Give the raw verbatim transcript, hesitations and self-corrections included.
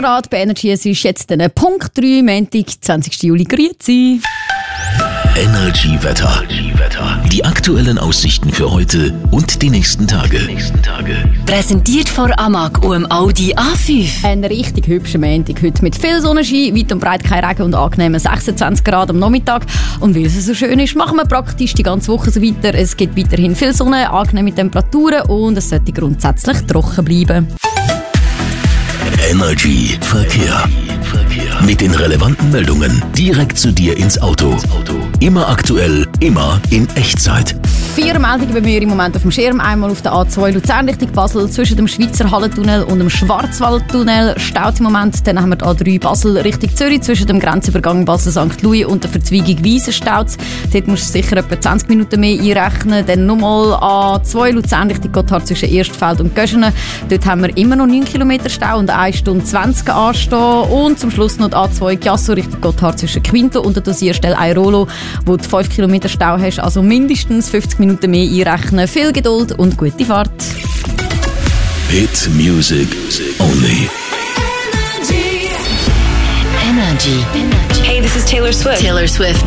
Grad bei Energy. Es ist jetzt ein Punkt drei, Montag, zwanzigsten Juli. Grüezi. Energy Wetter. Die aktuellen Aussichten für heute und die nächsten Tage. Präsentiert von Amag und dem Audi A fünf. Ein richtig hübscher Montag heute mit viel Sonnenschein, weit und breit kein Regen und angenehmen sechsundzwanzig Grad am Nachmittag. Und weil es so schön ist, machen wir praktisch die ganze Woche so weiter. Es gibt weiterhin viel Sonne, angenehme Temperaturen und es sollte grundsätzlich trocken bleiben. Energy Verkehr. Mit den relevanten Meldungen direkt zu dir ins Auto. Immer aktuell, immer in Echtzeit. Vier Meldungen bei mir im Moment auf dem Schirm. Einmal auf der A zwei Luzern Richtung Basel zwischen dem Schweizer Hallentunnel und dem Schwarzwaldtunnel staut im Moment. Dann haben wir die A drei Basel Richtung Zürich zwischen dem Grenzübergang Basel-Sankt Louis und der Verzweigung Wiesen staut. Dort musst du sicher etwa zwanzig Minuten mehr einrechnen. Dann nochmal A zwei Luzern Richtung Gotthard zwischen Erstfeld und Göschenen. Dort haben wir immer noch neun Kilometer Stau und eine Stunde zwanzig anstehen. Und zum Schluss noch die A zwei Chiasso Richtung Gotthard zwischen Quinto und der Dosierstelle Airolo, wo du fünf Kilometer Stau hast, also mindestens fünfzig Minuten mehr einrechnen. Viel Geduld und gute Fahrt. Hit Music Only. Energy. Hey, this is Taylor Swift. Taylor Swift.